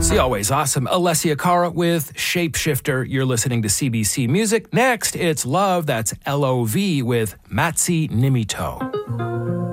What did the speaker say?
The always awesome Alessia Cara with Shapeshifter. You're listening to CBC Music. Next, it's Love. That's Love with Matsi Nimito.